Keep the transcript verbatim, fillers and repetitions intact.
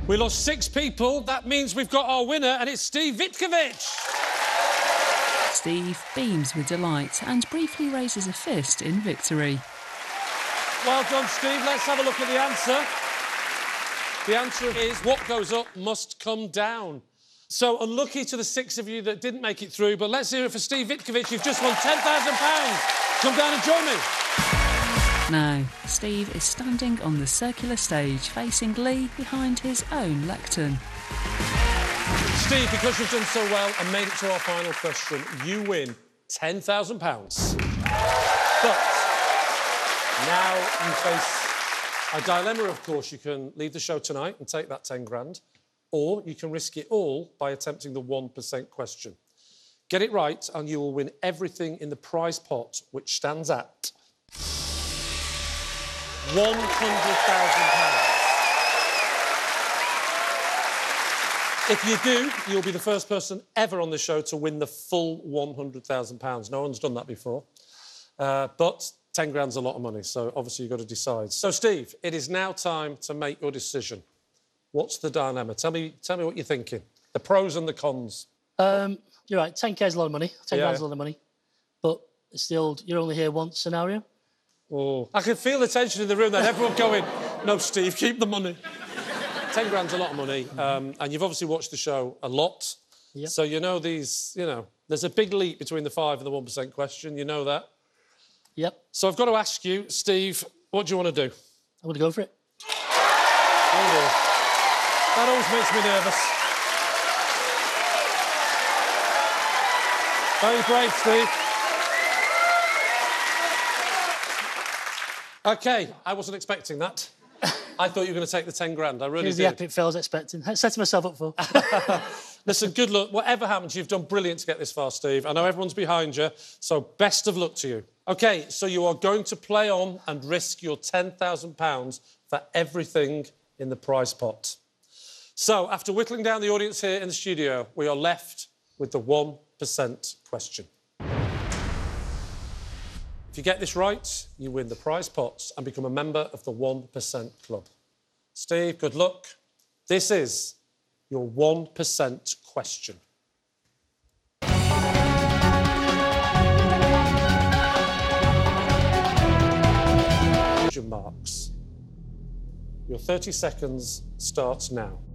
We lost six people. That means we've got our winner, and it's Steve Vitkovic. Steve beams with delight and briefly raises a fist in victory. Well done, Steve. Let's have a look at the answer. The answer is what goes up must come down. So unlucky to the six of you that didn't make it through, but let's hear it for Steve Vitkovic. You've just won ten thousand pounds. Come down and join me. Now, Steve is standing on the circular stage facing Lee behind his own lectern. Steve, because you've done so well and made it to our final question, you win ten thousand pounds. But now you face a dilemma, of course. You can leave the show tonight and take that ten grand, or you can risk it all by attempting the one percent question. Get it right and you will win everything in the prize pot, which stands at one hundred thousand pounds. If you do, you'll be the first person ever on the show to win the full one hundred thousand pounds. No one's done that before. Uh, but ten grand's a lot of money, so obviously you've got to decide. So, Steve, it is now time to make your decision. What's the dilemma? Tell me, tell me what you're thinking. The pros and the cons. Um, you're right, ten K is a lot of money. ten Yeah. grand's a lot of money. But it's the old, you're only here once scenario. Oh. I can feel the tension in the room then. Everyone going, no, Steve, keep the money. ten grand's a lot of money. Um, and you've obviously watched the show a lot. Yep. So you know these, you know, there's a big leap between the five and the one percent question. You know that. Yep. So I've got to ask you, Steve, what do you want to do? I'm going to go for it. Oh, dear. That always makes me nervous. Very brave, Steve. OK, I wasn't expecting that. I thought you were going to take the ten grand, I really Here's did. the epic fail I was expecting. Setting myself up for. Listen, good luck. Whatever happens, you've done brilliant to get this far, Steve. I know everyone's behind you, so best of luck to you. OK, so you are going to play on and risk your ten thousand pounds for everything in the prize pot. So, after whittling down the audience here in the studio, we are left with the one percent question. If you get this right, you win the prize pots and become a member of the one percent Club. Steve, good luck. This is your one percent question. Marks. Your thirty seconds starts now.